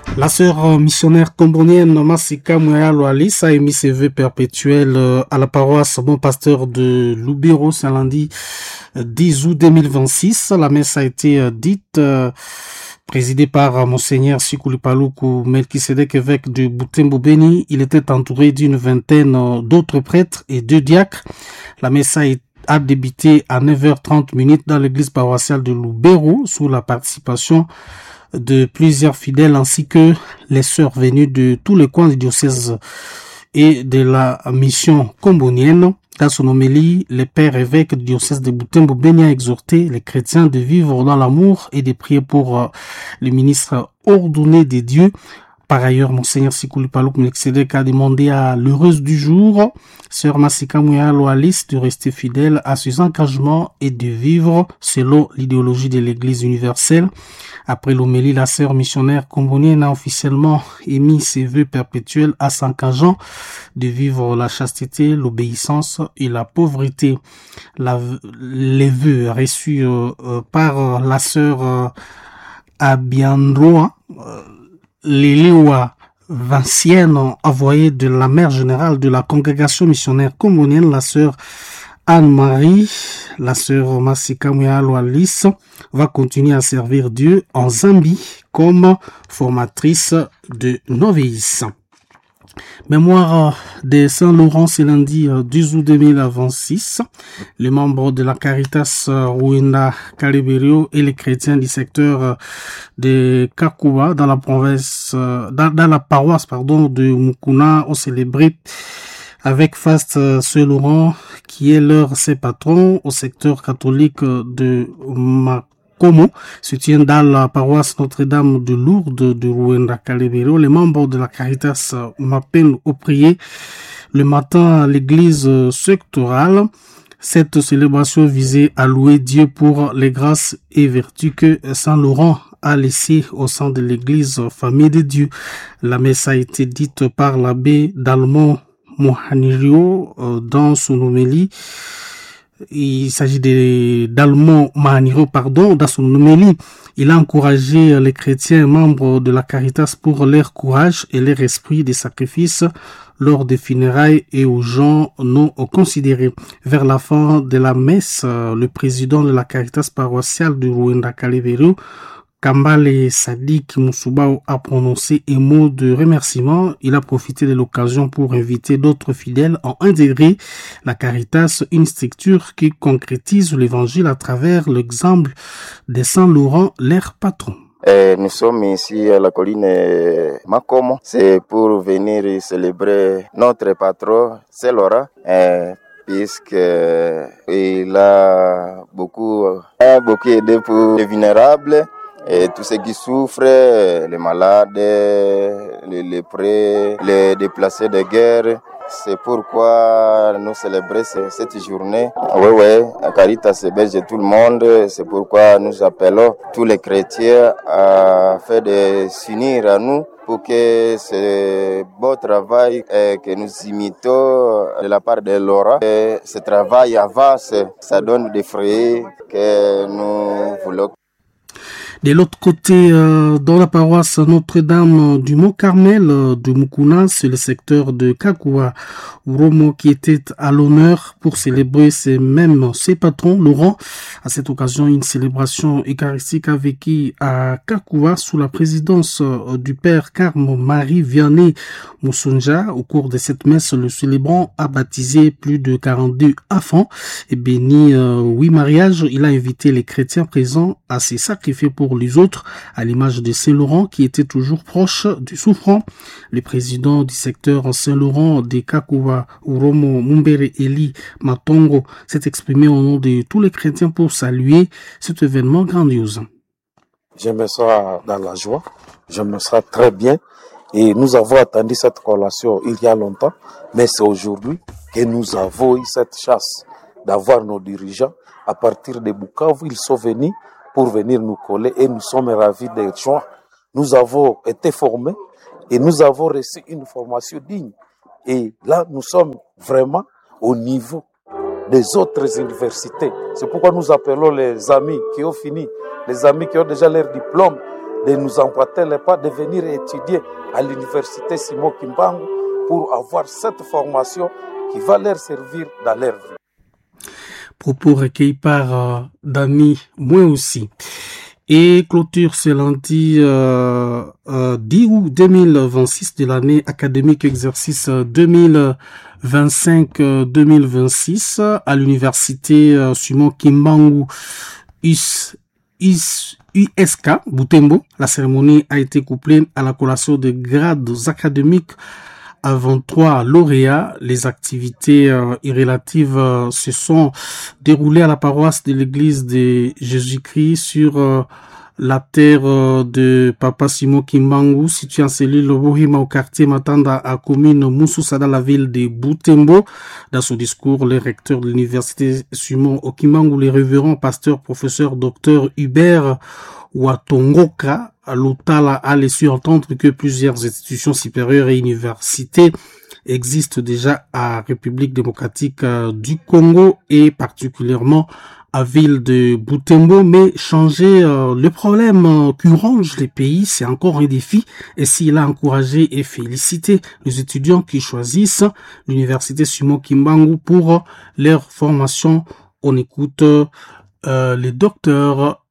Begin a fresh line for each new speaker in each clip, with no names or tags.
La sœur missionnaire combonienne Masika Mouyalo Alice a émis ses vœux perpétuels à la paroisse Bon Pasteur de Lubero ce lundi 10 août 2026. La messe a été dite présidée par Monseigneur Sikuli Paluku Melchisedek, évêque de Butembo Beni. Il était entouré d'une vingtaine d'autres prêtres et 2 diacres. La messe a débuté à 9h30 dans l'église paroissiale de Lubero sous la participation de plusieurs fidèles ainsi que les sœurs venues de tous les coins du diocèse et de la mission combonienne. Dans son homélie, le père évêque du diocèse de Butembo Beni a exhorté les chrétiens de vivre dans l'amour et de prier pour le ministre ordonné de Dieu. Par ailleurs, Monseigneur Sikuli Paluku Melchisedek a demandé à l'heureuse du jour, sœur Masika Mouyalo Alice, de rester fidèle à ses engagements et de vivre selon l'idéologie de l'Église universelle. Après l'homélie, la sœur missionnaire combonienne a officiellement émis ses vœux perpétuels à s'engageant de vivre la chasteté, l'obéissance et la pauvreté. Les vœux reçus par la sœur Abiandroa, Liliwa Vincienne, envoyée de la mère générale de la congrégation missionnaire combonienne, la sœur Anne-Marie, la sœur Masika Mouyalo Alice, va continuer à servir Dieu en Zambie comme formatrice de novices. Mémoire de Saint-Laurent, c'est lundi 10 août 2026. Les membres de la Caritas Ruenda Caliberio et les chrétiens du secteur de Kakuba dans la province, dans la paroisse, de Mukuna ont célébré avec faste Saint-Laurent, qui est leur saint patron au secteur catholique de Makomo, se tient dans la paroisse Notre-Dame de Lourdes de Ruenda Calibero. Les membres de la Caritas m'appellent au prier le matin à l'église sectorale. Cette célébration visait à louer Dieu pour les grâces et vertus que Saint Laurent a laissées au sein de l'église famille de Dieu. La messe a été dite par l'abbé Dalmon Mohanirio dans son homélie. Il s'agit d'Almon Mahanirio, dans son homélie. Il a encouragé les chrétiens membres de la Caritas pour leur courage et leur esprit de sacrifice lors des funérailles et aux gens non considérés. Vers la fin de la messe, le président de la Caritas paroissiale de Ruenda Calibero, Kambale Sadik Mousoubao, a prononcé un mot de remerciement. Il a profité de l'occasion pour inviter d'autres fidèles à intégrer la Caritas, une structure qui concrétise l'évangile à travers l'exemple de Saint Laurent, leur patron.
Nous sommes ici à la colline Makomo. C'est pour venir célébrer notre patron, Saint Laurent, puisque il a beaucoup aidé pour les vulnérables. Et tous ceux qui souffrent, les malades, les lépreux, les déplacés de guerre. C'est pourquoi nous célébrons cette journée. Oui, Caritas héberge tout le monde. C'est pourquoi nous appelons tous les chrétiens à faire de s'unir à nous pour que ce beau travail que nous imitons de la part de Laura, ce travail avance, ça donne des fruits que nous voulons.
De l'autre côté, dans la paroisse Notre-Dame du Mont-Carmel de Mukuna, c'est le secteur de Kakua Uromo qui était à l'honneur pour célébrer ses patrons, Laurent. À cette occasion, une célébration eucharistique a vécu à Kakua sous la présidence du père Carme Marie Vianney Moussonja. Au cours de cette messe, le célébrant a baptisé plus de 42 enfants et béni 8 mariages. Il a invité les chrétiens présents à se sacrifier pour les autres, à l'image de Saint-Laurent qui était toujours proche du souffrant. Le président du secteur Saint-Laurent de Kakuwa, Uromo Mumbere Eli Matongo, s'est exprimé au nom de tous les chrétiens pour saluer cet événement grandiose.
Je me sens dans la joie, je me sens très bien et nous avons attendu cette collation il y a longtemps, mais c'est aujourd'hui que nous avons eu cette chance d'avoir nos dirigeants. À partir de Bukavu, ils sont venus pour venir nous coller et nous sommes ravis d'être joints. Nous avons été formés et nous avons reçu une formation digne. Et là, nous sommes vraiment au niveau des autres universités. C'est pourquoi nous appelons les amis qui ont fini, les amis qui ont déjà leur diplôme, de nous emboîter les pas, de venir étudier à l'université Simon Kimbangu pour avoir cette formation qui va leur servir dans leur vie.
Propos recueillis par Dami, moi aussi. Et clôture ce lundi 10 août 2026 de l'année académique exercice 2025-2026 à l'université Simon Kimbangu USK Butembo. La cérémonie a été couplée à la collation de grades académiques à 23 lauréats. Les activités relatives se sont déroulées à la paroisse de l'église de Jésus-Christ sur la terre de Papa Simon Kimbangu, située en cellule Bohima au quartier Matanda à commune Moussoussa dans la ville de Butembo. Dans son discours, le recteur de l'université Simon Kimbangu, le révérend pasteur professeur Dr Hubert Watongoka Lotala a laissé entendre que plusieurs institutions supérieures et universités existent déjà à République démocratique du Congo et particulièrement à ville de Butembo, mais changer le problème qui ronge les pays, c'est encore un défi. Et s'il a encouragé et félicité les étudiants qui choisissent l'université Simon Kimbangu pour leur formation, on écoute les docteurs.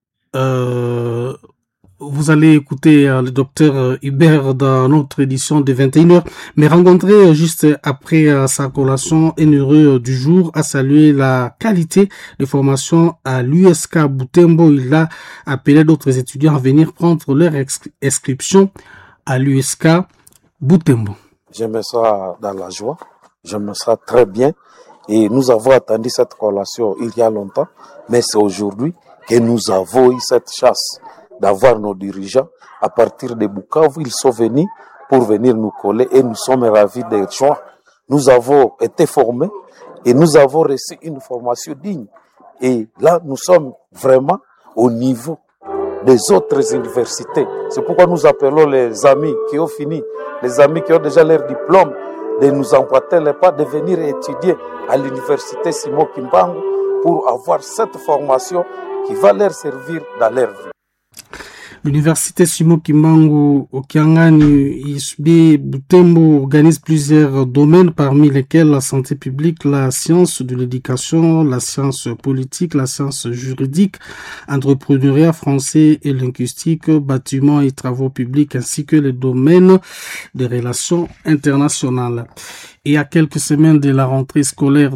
Vous allez écouter le docteur Hubert dans notre édition de 21h, mais rencontrer juste après sa collation un heureux du jour à saluer la qualité de formation à l'USK Butembo. Il a appelé d'autres étudiants à venir prendre leur inscription à l'USK Butembo.
Je me sens dans la joie, je me sens très bien et nous avons attendu cette collation il y a longtemps, mais c'est aujourd'hui que nous avons eu cette chance d'avoir nos dirigeants à partir de Bukavu. Ils sont venus pour venir nous coller et nous sommes ravis d'être joints. Nous avons été formés et nous avons reçu une formation digne. Et là, nous sommes vraiment au niveau des autres universités. C'est pourquoi nous appelons les amis qui ont fini, les amis qui ont déjà leur diplôme, de nous emboîter les pas, de venir étudier à l'université Simon Kimbangu pour avoir cette formation qui va leur servir dans leur vie.
L'université Simon Kimbangu au Kiangani ISB Butembo organise plusieurs domaines parmi lesquels la santé publique, la science de l'éducation, la science politique, la science juridique, entrepreneuriat français et linguistique, bâtiments et travaux publics ainsi que les domaines des relations internationales. Et à quelques semaines de la rentrée scolaire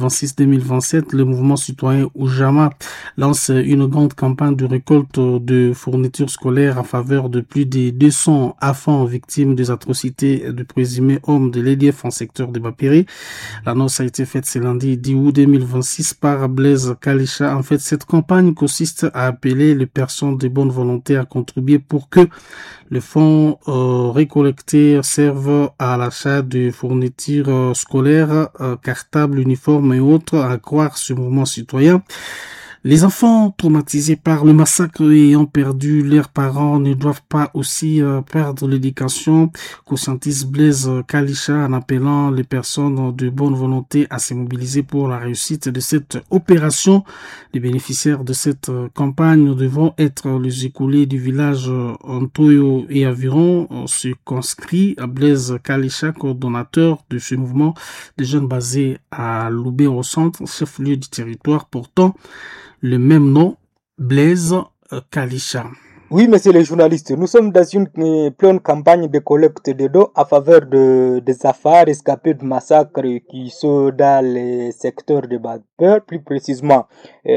2026-2027, le mouvement citoyen Oujama lance une grande campagne de récolte de fournitures scolaires en faveur de plus de 200 enfants victimes des atrocités de présumés hommes de l'EDF en secteur de Bapiri. L'annonce a été faite ce lundi 10 août 2026 par Blaise Kalisha. En fait, cette campagne consiste à appeler les personnes de bonne volonté à contribuer pour que les fonds récoltés servent à l'achat de fournitures scolaires, cartables, uniformes et autres, à croire ce mouvement citoyen. Les enfants traumatisés par le massacre et ayant perdu leurs parents ne doivent pas aussi perdre l'éducation, conscientise Blaise Kalisha en appelant les personnes de bonne volonté à se mobiliser pour la réussite de cette opération. Les bénéficiaires de cette campagne devront être les écoliers du village Antoyo et environ, se conscrit à Blaise Kalisha, coordonnateur de ce mouvement des jeunes basés à Lubero Centre, chef-lieu du territoire portant le même nom, Blaise Kalisha.
Oui, monsieur le journaliste, nous sommes dans une pleine campagne de collecte de dons à faveur des affaires escapées de massacres qui sont dans les secteurs de Bapeur, plus précisément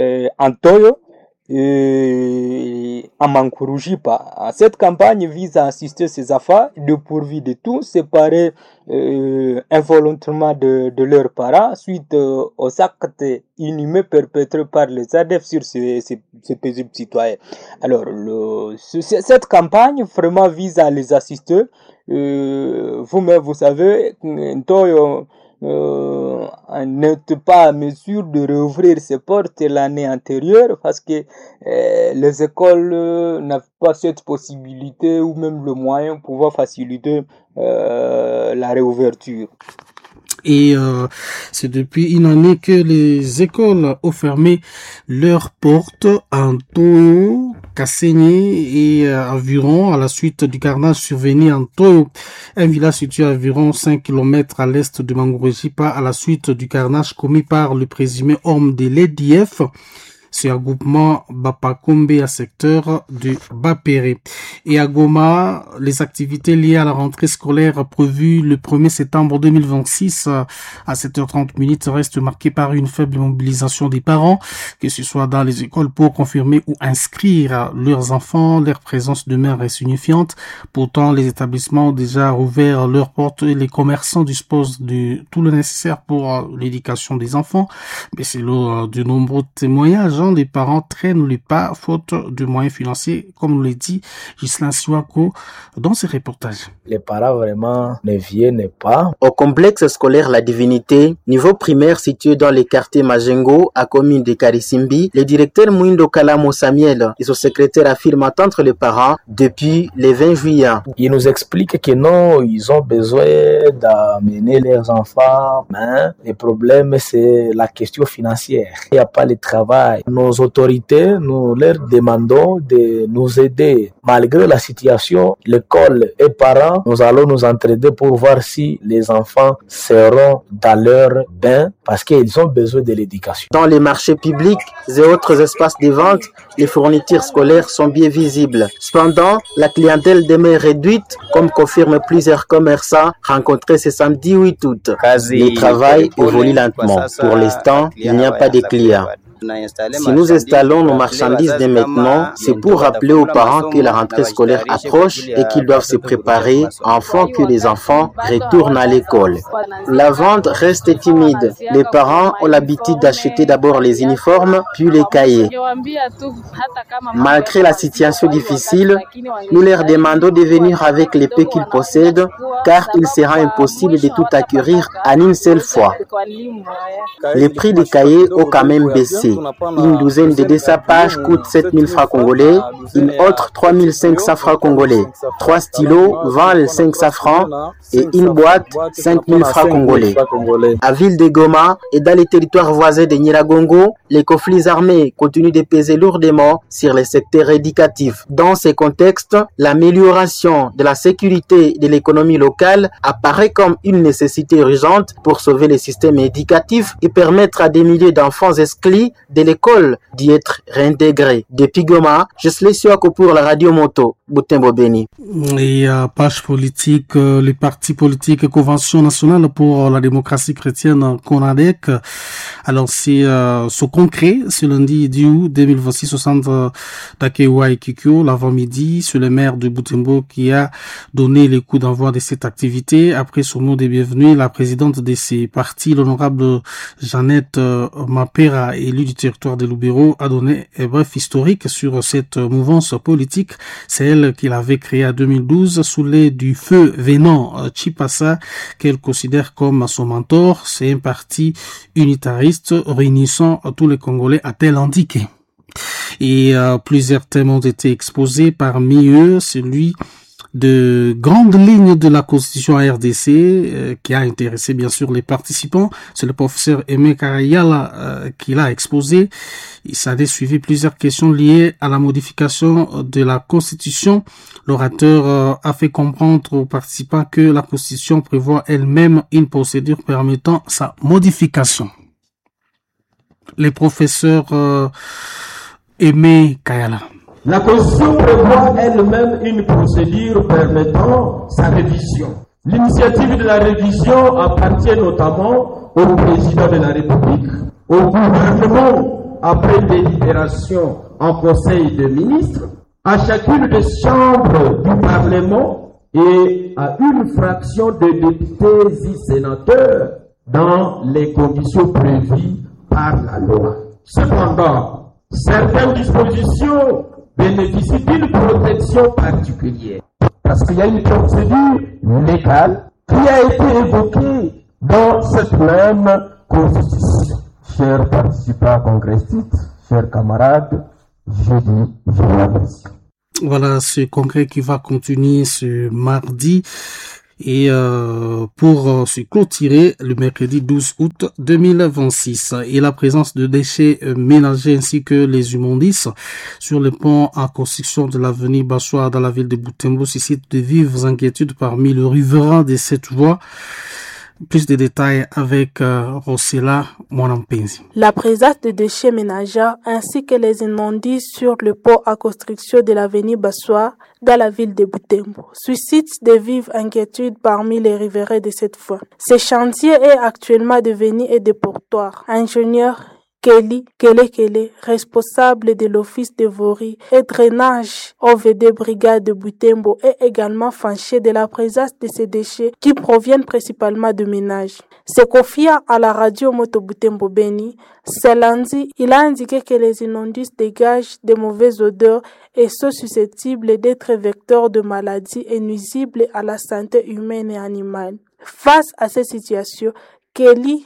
Antoyo et à Mankurujipa. Cette campagne vise à assister ces affaires dépourvues de tout, séparés involontairement de leurs parents suite aux actes inhumains perpétrés par les ADF sur ces paisibles citoyens. Alors, cette campagne vraiment vise à les assister. Vous-même, vous savez, Ntoyo n'était pas en mesure de rouvrir ses portes l'année antérieure parce que les écoles n'avaient pas cette possibilité ou même le moyen pour pouvoir faciliter la réouverture.
Et c'est depuis une année que les écoles ont fermé leurs portes. Antoyo, Kasséné et environ à la suite du carnage survenu en Toyo, un village situé à environ 5 km à l'est de Mangorejipa à la suite du carnage commis par le présumé homme de l'EDF. C'est un groupement Bapakombe à secteur de Bapéré. Et à Goma, les activités liées à la rentrée scolaire prévue le 1er septembre 2026 à 7h30 restent marquées par une faible mobilisation des parents, que ce soit dans les écoles pour confirmer ou inscrire leurs enfants. Leur présence demeure insignifiante. Pourtant, les établissements ont déjà rouvert leurs portes et les commerçants disposent de tout le nécessaire pour l'éducation des enfants. Mais c'est là de nombreux témoignages. Les parents traînent les pas faute de moyens financiers, comme nous l'a dit Ghislain Siwako dans ses reportages.
Les parents vraiment ne viennent pas.
Au complexe scolaire La Divinité, niveau primaire situé dans les quartiers Majengo, à commune de Karisimbi, le directeur Mouindo Kalamo Samuel et son secrétaire affirment attendre les parents depuis le 20 juillet.
Ils nous expliquent que non, ils ont besoin d'amener leurs enfants, mais le problème c'est la question financière. Il n'y a pas le travail. Nos autorités, nous leur demandons de nous aider. Malgré la situation, l'école et parents, nous allons nous entraider pour voir si les enfants seront dans leur bain parce qu'ils ont besoin de l'éducation.
Dans les marchés publics et autres espaces de vente, les fournitures scolaires sont bien visibles. Cependant, la clientèle demeure réduite, comme confirment plusieurs commerçants rencontrés ce samedi 8 août. Le travail évolue lentement. Pour l'instant, il n'y a pas de clients. Si nous installons nos marchandises dès maintenant, c'est pour rappeler aux parents que la rentrée scolaire approche et qu'ils doivent se préparer afin que les enfants retournent à l'école. La vente reste timide. Les parents ont l'habitude d'acheter d'abord les uniformes, puis les cahiers. Malgré la situation difficile, nous leur demandons de venir avec les peu qu'ils possèdent, car il sera impossible de tout acquérir en une seule fois. Les prix des cahiers ont quand même baissé. Une douzaine de 200 pages coûte 7 000 francs congolais, une autre 3 500 francs congolais. 3 stylos valent 500 francs et une boîte 5 000 francs congolais. À Ville de Goma et dans les territoires voisins de Nyiragongo, les conflits armés continuent de peser lourdement sur les secteurs éducatifs. Dans ce contexte, l'amélioration de la sécurité de l'économie locale apparaît comme une nécessité urgente pour sauver le système éducatif et permettre à des milliers d'enfants exclus de l'école d'y être réintégrés. Depuis Goma, je suis Siwako pour la radio Moto, Butembo Beni.
Et page politique, les partis politiques Convention nationale pour la démocratie chrétienne CONADEC a lancé ce concret ce lundi 10 août 2026 au centre d'Akewa et Kikyo l'avant-midi. C'est le maire de Butembo qui a donné les coups d'envoi de cette activité. Après son mot de bienvenue, la présidente de ces partis, l'honorable Jeannette Mapera, élue du territoire de Lubero, a donné un bref historique sur cette mouvance politique. C'est elle qui l'avait créée en 2012 sous l'aide du feu Venant Chipasa, qu'elle considère comme son mentor. C'est un parti unitariste réunissant tous les Congolais, a-t-elle indiqué. Et plusieurs thèmes ont été exposés, parmi eux celui de grandes lignes de la Constitution à RDC qui a intéressé bien sûr les participants. C'est le professeur Aimé Karayala qui l'a exposé. Il s'en est suivi plusieurs questions liées à la modification de la Constitution. L'orateur a fait comprendre aux participants que la Constitution prévoit elle-même une procédure permettant sa modification. Les professeurs Aimé Karayala.
La Constitution prévoit elle-même une procédure permettant sa révision. L'initiative de la révision appartient notamment au président de la République, au gouvernement après délibération en Conseil des ministres, à chacune des chambres du Parlement et à une fraction de députés et sénateurs dans les conditions prévues par la loi. Cependant, certaines dispositions bénéficient d'une protection particulière. Parce qu'il y a une procédure légale qui a été évoquée dans cette même Constitution. Chers participants congressistes, chers camarades, je vous remercie.
Voilà ce congrès qui va continuer ce mardi. et pour se clôturer le mercredi 12 août 2026. Et la présence de déchets ménagers ainsi que les immondices sur le pont en construction de l'avenue Bassoir dans la ville de Butembo suscite de vives inquiétudes parmi le riverain de cette voie. Plus de détails avec Rossella Mwanampenzi.
La présence de déchets ménagers ainsi que les immondices sur le pont à construction de l'avenue Bassoir dans la ville de Butembo suscitent de vives inquiétudes parmi les riverains de cette voie. Ce chantier est actuellement devenu un déportoir. Ingénieur Kelly Kele, responsable de l'office de voirie et drainage OVD brigade de Butembo, est également fâché de la présence de ces déchets qui proviennent principalement de ménages. Se confiant à la radio Moto Butembo Beni, ce lundi, il a indiqué que les immondices dégagent de mauvaises odeurs et sont susceptibles d'être vecteurs de maladies et nuisibles à la santé humaine et animale. Face à cette situation, Kelly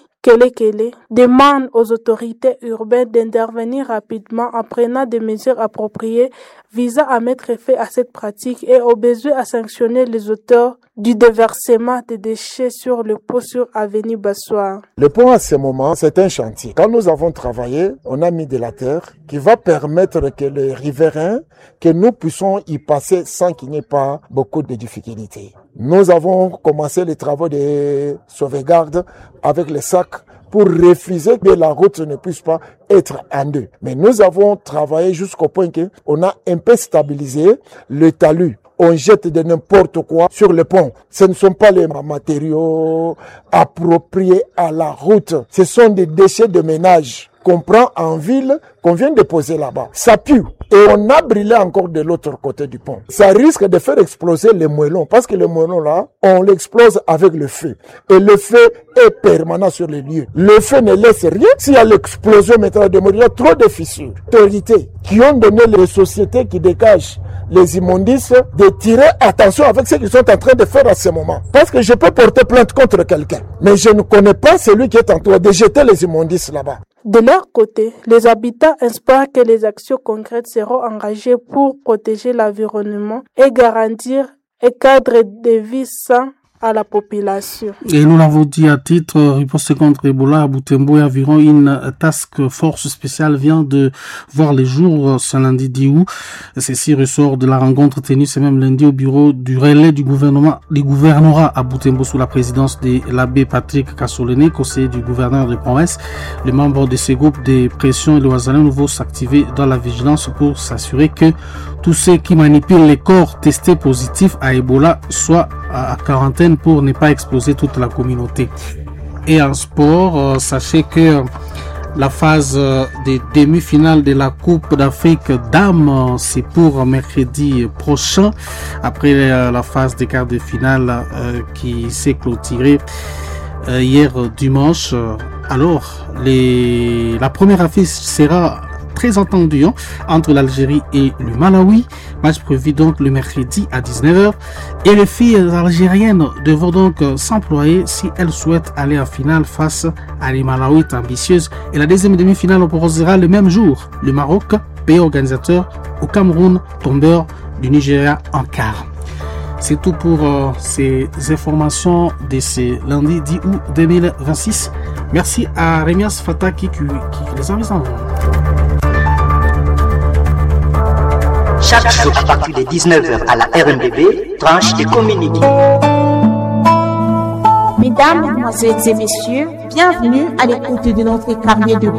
demande aux autorités urbaines d'intervenir rapidement en prenant des mesures appropriées visant à mettre fin à cette pratique et au besoin à sanctionner les auteurs du déversement des déchets sur le pont sur avenue Bassoir.
Le pont à ce moment, c'est un chantier. Quand nous avons travaillé, on a mis de la terre qui va permettre que les riverains, que nous puissions y passer sans qu'il n'y ait pas beaucoup de difficultés. Nous avons commencé les travaux de sauvegarde avec les sacs pour refuser que la route ne puisse pas être en deux. Mais nous avons travaillé jusqu'au point qu'on a un peu stabilisé le talus. On jette de n'importe quoi sur le pont. Ce ne sont pas les matériaux appropriés à la route. Ce sont des déchets de ménage qu'on prend en ville, qu'on vient de poser là-bas. Ça pue. Et on a brûlé encore de l'autre côté du pont. Ça risque de faire exploser les moellons, parce que les moellons là, on l'explose avec le feu. Et le feu est permanent sur les lieux. Le feu ne laisse rien. S'il y a l'explosion maintenant de moellons, il y a trop de fissures. Autorités qui ont donné les sociétés qui dégagent les immondices de tirer attention avec ce qu'ils sont en train de faire à ce moment. Parce que je peux porter plainte contre quelqu'un, mais je ne connais pas celui qui est en train de jeter les immondices là-bas.
De leur côté, les habitants espèrent que les actions concrètes seront engagées pour protéger l'environnement et garantir un cadre de vie sain à la population.
Et nous l'avons dit à titre, riposte contre Ebola à Butembo et environ une task force spéciale vient de voir les jours ce lundi 10 août. Ceci ressort de la rencontre tenue ce même lundi au bureau du relais du gouvernorat à Butembo sous la présidence de l'abbé Patrick Kassolene, conseiller du gouverneur de province. Les membres de ce groupe de pression et le Ouazalin vont s'activer dans la vigilance pour s'assurer que tous ceux qui manipulent les corps testés positifs à Ebola soient à quarantaine pour ne pas exposer toute la communauté. Et en sport, sachez que la phase des demi-finales de la Coupe d'Afrique dames, c'est pour mercredi prochain, après la phase des quarts de finale qui s'est clôturée hier dimanche. Alors, la première affiche sera très entendu entre l'Algérie et le Malawi. Match prévu donc le mercredi à 19h. Et les filles algériennes devront donc s'employer si elles souhaitent aller en finale face à les Malawites ambitieuses. Et la deuxième demi-finale opposera le même jour le Maroc, pays organisateur, au Cameroun, tombeur du Nigeria en quart. C'est tout pour ces informations de ce lundi 10 août 2026. Merci à Rémias Fata qui les a mis en vente.
Chaque jour à partir de 19h à la RNBB, tranche des communiqués.
Mesdames, Mesdemoiselles et Messieurs, bienvenue à l'écoute de notre carnet de